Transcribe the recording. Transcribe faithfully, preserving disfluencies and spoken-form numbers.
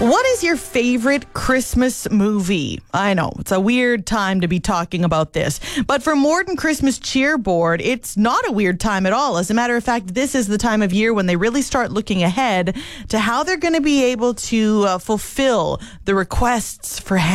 What is your favorite Christmas movie? I know, it's a weird time to be talking about this, but for Morden Christmas Cheer Board, it's not a weird time at all. As a matter of fact, this is the time of year when they really start looking ahead to how they're going to be able to uh, fulfill the requests for